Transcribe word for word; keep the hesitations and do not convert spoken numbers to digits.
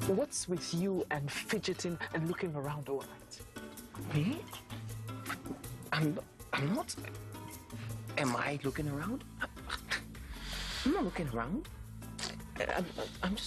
What's with you and fidgeting and looking around all night? Me? I'm, I'm not. Am I looking around? I'm not looking around. I'm, I'm just